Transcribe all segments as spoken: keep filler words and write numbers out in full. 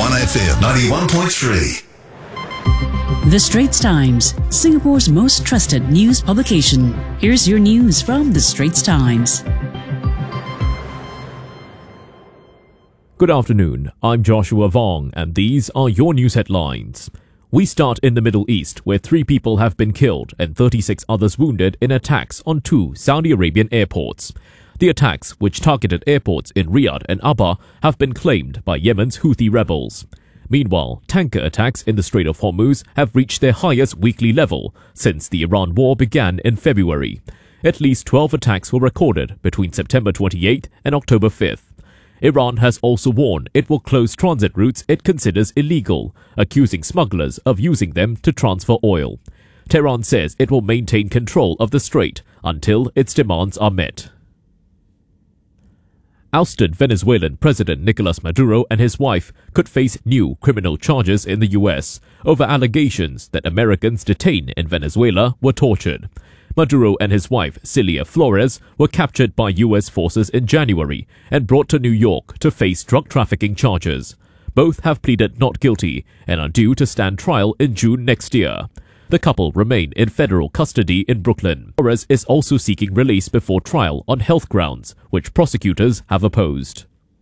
one F M ninety-one point three. The Straits Times, Singapore's most trusted news publication. Here's your news from The Straits Times. Good afternoon, I'm Joshua Vong, and these are your news headlines. We start in the Middle East, where three people have been killed and thirty-six others wounded in attacks on two Saudi Arabian airports. The attacks, which targeted airports in Riyadh and Abha, have been claimed by Yemen's Houthi rebels. Meanwhile, tanker attacks in the Strait of Hormuz have reached their highest weekly level since the Iran war began in February. At least twelve attacks were recorded between September twenty-eighth and October fifth. Iran has also warned it will close transit routes it considers illegal, accusing smugglers of using them to transfer oil. Tehran says it will maintain control of the strait until its demands are met. Ousted Venezuelan President Nicolas Maduro and his wife could face new criminal charges in the U S over allegations that Americans detained in Venezuela were tortured. Maduro and his wife, Cilia Flores, were captured by U S forces in January and brought to New York to face drug trafficking charges. Both have pleaded not guilty and are due to stand trial in June next year. The couple remain in federal custody in Brooklyn. Flores is also seeking release before trial on health grounds, which prosecutors have opposed.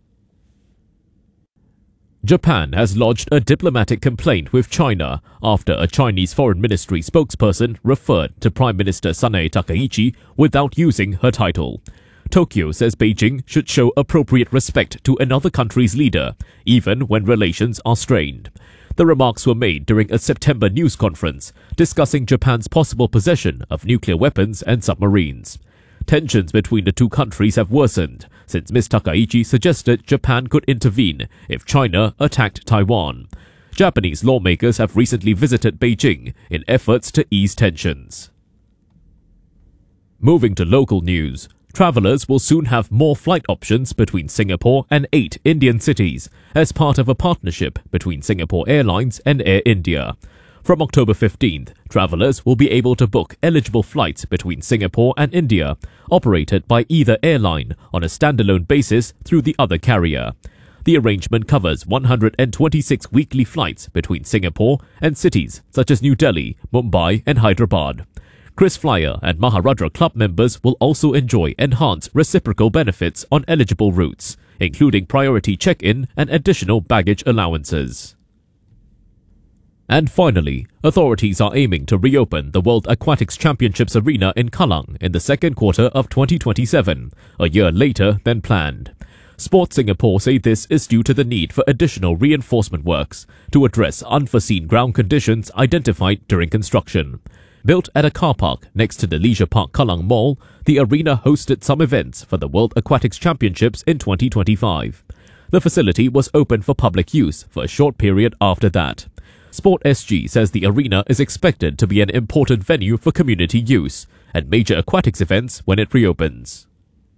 Japan has lodged a diplomatic complaint with China after a Chinese Foreign Ministry spokesperson referred to Prime Minister Sanae Takaichi without using her title. Tokyo says Beijing should show appropriate respect to another country's leader, even when relations are strained. The remarks were made during a September news conference discussing Japan's possible possession of nuclear weapons and submarines. Tensions between the two countries have worsened since Miz Takaichi suggested Japan could intervene if China attacked Taiwan. Japanese lawmakers have recently visited Beijing in efforts to ease tensions. Moving to local news, travellers will soon have more flight options between Singapore and eight Indian cities as part of a partnership between Singapore Airlines and Air India. From October fifteenth, travellers will be able to book eligible flights between Singapore and India, operated by either airline on a standalone basis through the other carrier. The arrangement covers one hundred twenty-six weekly flights between Singapore and cities such as New Delhi, Mumbai and Hyderabad. KrisFlyer and Maharudra Club members will also enjoy enhanced reciprocal benefits on eligible routes, including priority check-in and additional baggage allowances. And finally, authorities are aiming to reopen the World Aquatics Championships arena in Kallang in the second quarter of twenty twenty-seven, a year later than planned. Sports Singapore say this is due to the need for additional reinforcement works to address unforeseen ground conditions identified during construction. Built at a car park next to the Leisure Park Kallang Mall, the arena hosted some events for the World Aquatics Championships in twenty twenty-five. The facility was open for public use for a short period after that. Sport S G says the arena is expected to be an important venue for community use and major aquatics events when it reopens.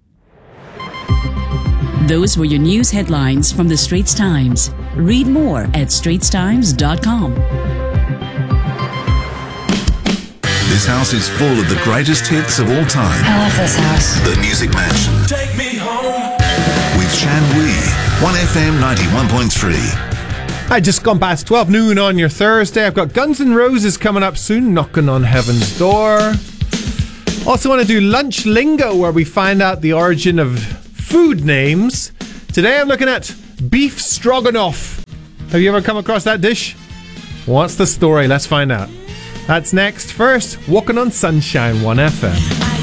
Those were your news headlines from The Straits Times. Read more at straits times dot com. This house is full of the greatest hits of all time. I love this house. The Music Mansion. Take me home. With Shan Wee. one F M ninety-one point three. I just gone past twelve noon on your Thursday. I've got Guns N' Roses coming up soon, knocking on heaven's door. Also want to do Lunch Lingo, where we find out the origin of food names. Today I'm looking at beef stroganoff. Have you ever come across that dish? What's the story? Let's find out. That's next. First, Walking on Sunshine, one F M.